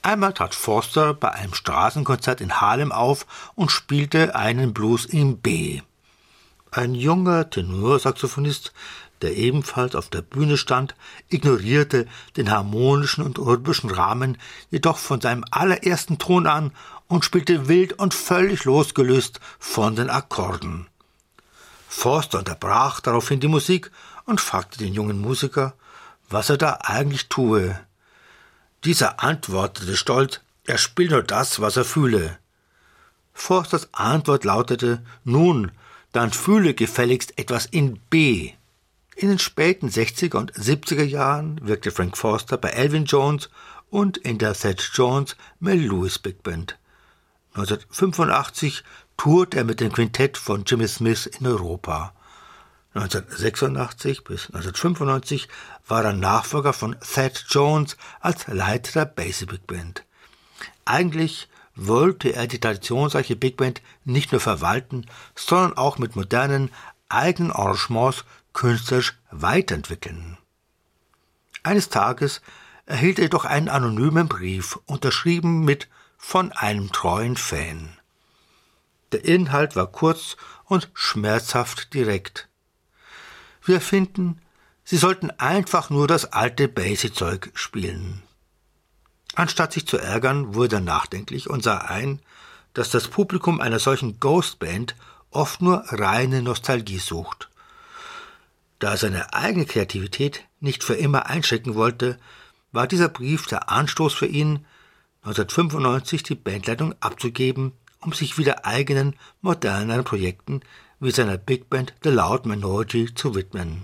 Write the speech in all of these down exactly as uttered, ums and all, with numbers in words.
Einmal trat Foster bei einem Straßenkonzert in Harlem auf und spielte einen Blues in B. Ein junger Tenorsaxophonist, der ebenfalls auf der Bühne stand, ignorierte den harmonischen und rhythmischen Rahmen jedoch von seinem allerersten Ton an und spielte wild und völlig losgelöst von den Akkorden. Foster unterbrach daraufhin die Musik und fragte den jungen Musiker, was er da eigentlich tue. Dieser antwortete stolz, er spiele nur das, was er fühle. Fosters Antwort lautete, nun, dann fühle gefälligst etwas in B. In den späten sechziger und siebziger Jahren wirkte Frank Foster bei Elvin Jones und in der Thad Jones Mel Lewis Big Band. neunzehnhundertfünfundachtzig tourte er mit dem Quintett von Jimmy Smith in Europa. neunzehnhundertsechsundachtzig bis neunzehnhundertfünfundneunzig war er Nachfolger von Thad Jones als Leiter der Basie Big Band. Eigentlich wollte er die traditionsreiche Big Band nicht nur verwalten, sondern auch mit modernen, eigenen Arrangements künstlerisch weiterentwickeln. Eines Tages erhielt er jedoch einen anonymen Brief, unterschrieben mit »Von einem treuen Fan«. Der Inhalt war kurz und schmerzhaft direkt. Wir finden, Sie sollten einfach nur das alte Basie-Zeug spielen. Anstatt sich zu ärgern, wurde er nachdenklich und sah ein, dass das Publikum einer solchen Ghostband oft nur reine Nostalgie sucht. Da er seine eigene Kreativität nicht für immer einschränken wollte, war dieser Brief der Anstoß für ihn, neunzehnhundertfünfundneunzig die Bandleitung abzugeben, um sich wieder eigenen, moderneren Projekten wie seiner Big Band The Loud Minority zu widmen.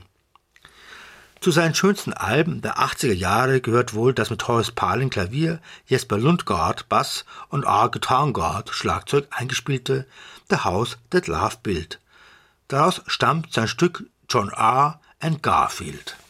Zu seinen schönsten Alben der achtziger Jahre gehört wohl das mit Horace Parlan Klavier, Jesper Lundgaard Bass und Arge Tarngard Schlagzeug eingespielte The House That Love Built. Daraus stammt sein Stück John R. and Garfield.